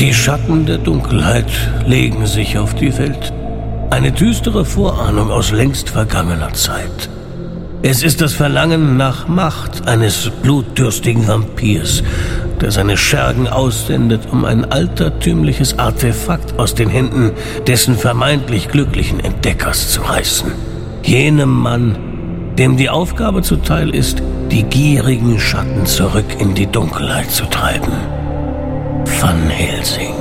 Die Schatten der Dunkelheit legen sich auf die Welt. Eine düstere Vorahnung aus längst vergangener Zeit. Es ist das Verlangen nach Macht eines blutdürstigen Vampirs, der seine Schergen aussendet, um ein altertümliches Artefakt aus den Händen dessen vermeintlich glücklichen Entdeckers zu reißen. Jenem Mann, dem die Aufgabe zuteil ist, die gierigen Schatten zurück in die Dunkelheit zu treiben. Van Helsing.